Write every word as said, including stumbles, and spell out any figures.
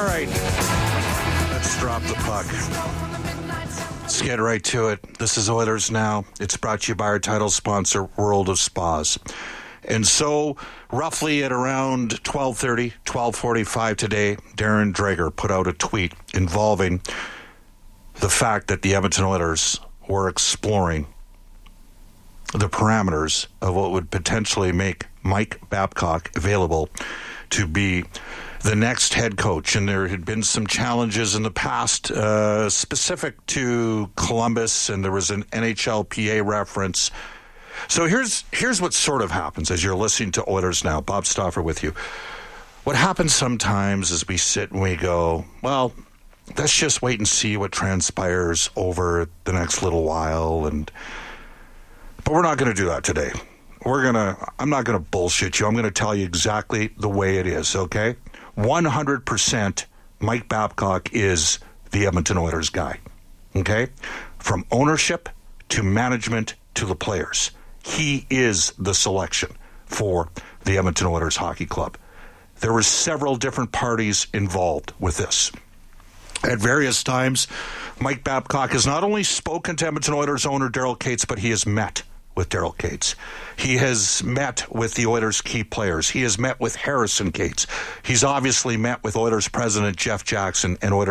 right. Let's drop the puck. Let's get right to it. This is Oilers Now. It's brought to you by our title sponsor, World of Spas. And so, roughly at around twelve thirty, twelve forty-five today, Darren Dreger put out a tweet involving the fact that the Edmonton Oilers were exploring the parameters of what would potentially make Mike Babcock available to be the next head coach. And there had been some challenges in the past uh, specific to Columbus, and there was an N H L P A reference. So here's here's what sort of happens as you're listening to Oilers Now. Bob Stauffer with you. What happens sometimes is we sit and we go, well, let's just wait and see what transpires over the next little while. And but we're not going to do that today. We're going to, I'm not going to bullshit you. I'm going to tell you exactly the way it is, okay? one hundred percent Mike Babcock is the Edmonton Oilers guy, okay? From ownership to management to the players. He is the selection for the Edmonton Oilers Hockey Club. There were several different parties involved with this. At various times, Mike Babcock has not only spoken to Edmonton Oilers owner Daryl Katz, but he has met with Daryl Katz. He has met with the Oilers' key players. He has met with Harrison Katz. He's obviously met with Oilers president Jeff Jackson and Oilers